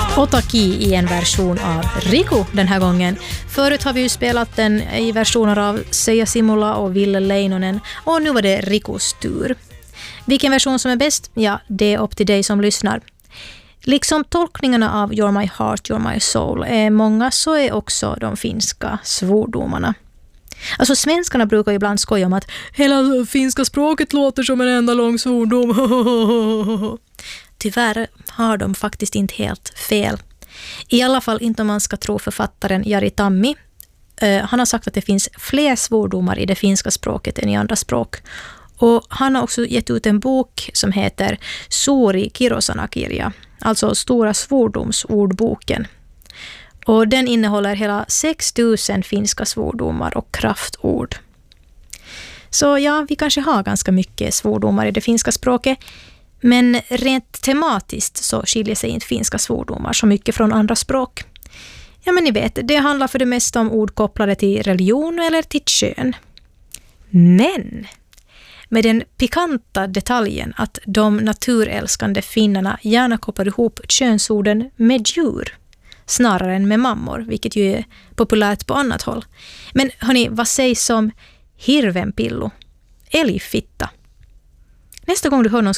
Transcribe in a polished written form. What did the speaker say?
Otaki i en version av Riku den här gången. Förut har vi ju spelat den i versioner av Seija Simula och Ville Leinonen och nu var det Rikus tur. Vilken version som är bäst? Ja, det är upp till dig som lyssnar. Liksom tolkningarna av You're My Heart, You're My Soul är många, så är också de finska svordomarna. Alltså svenskarna brukar ju ibland skoja om att hela finska språket låter som en enda lång svordom. Tyvärr har de faktiskt inte helt fel. I alla fall inte om man ska tro författaren Jari Tammi. Han har sagt att det finns fler svordomar i det finska språket än i andra språk. Och han har också gett ut en bok som heter Suuri Kirosanakirja, alltså Stora svordomsordboken. Och den innehåller hela 6000 finska svordomar och kraftord. Så ja, vi kanske har ganska mycket svordomar i det finska språket. Men rent tematiskt så skiljer sig inte finska svordomar så mycket från andra språk. Ja, men ni vet, det handlar för det mesta om ord kopplade till religion eller till kön. Men med den pikanta detaljen att de naturälskande finnarna gärna kopplar ihop könsorden med djur snarare än med mammor, vilket ju är populärt på annat håll. Men hörni, vad sägs om hirvenpillo? Älgfitta? Nästa gång du hör någon